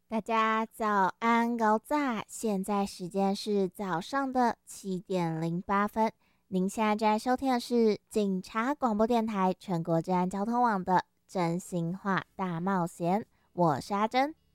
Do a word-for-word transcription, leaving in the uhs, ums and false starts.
大家早安，高早！现在时间是早上的七点零八分。您现在正在收听的是警察广播电台全国治安交通网的真心话大冒险，我是阿珍。